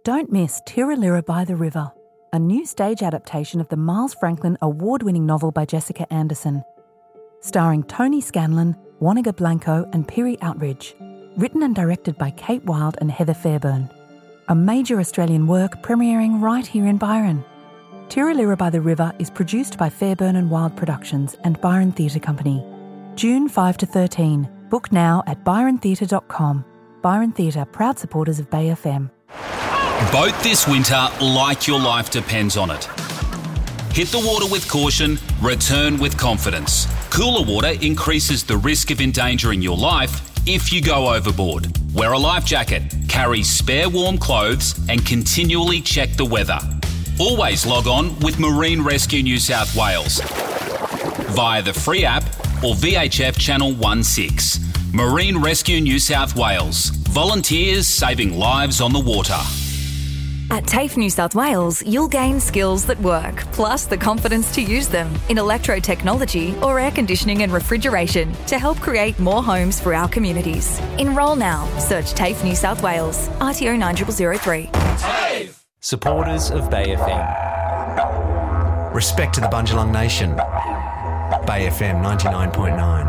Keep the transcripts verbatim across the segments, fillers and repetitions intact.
Don't miss Tiralira by the River, a new stage adaptation of the Miles Franklin award-winning novel by Jessica Anderson. Starring Tony Scanlon, Wanaka Blanco and Piri Outridge. Written and directed by Kate Wilde and Heather Fairburn. A major Australian work premiering right here in Byron. Tiralira by the River is produced by Fairburn and Wilde Productions and Byron Theatre Company. June fifth to thirteen. Book now at byron theatre dot com. Byron Theatre, proud supporters of Bay F M. Boat this winter like your life depends on it. Hit the water with caution, return with confidence. Cooler water increases the risk of endangering your life if you go overboard. Wear a life jacket, carry spare warm clothes and continually check the weather. Always log on with Marine Rescue New South Wales via the free app or V H F Channel sixteen. Marine Rescue New South Wales. Volunteers saving lives on the water. At TAFE New South Wales, you'll gain skills that work, plus the confidence to use them in electro-technology or air conditioning and refrigeration to help create more homes for our communities. Enrol now. Search TAFE New South Wales. R T O nine zero zero zero three. TAFE! Supporters of Bay F M. Respect to the Bundjalung Nation. Bay F M ninety-nine point nine.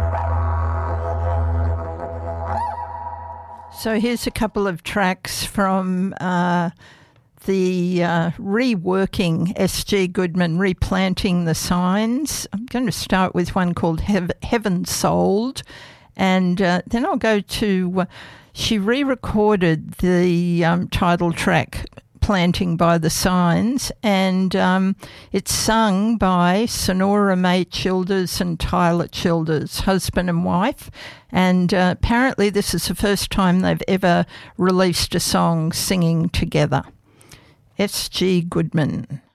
So here's a couple of tracks from uh, the uh, reworking S G Goodman, Replanting the Signs. I'm going to start with one called Hev- Heaven Sold, and uh, then I'll go to, uh, she re-recorded the um, title track, Planting by the Signs, and um, it's sung by Sonora May Childers and Tyler Childers, husband and wife, and uh, apparently this is the first time they've ever released a song singing together. S G Goodman.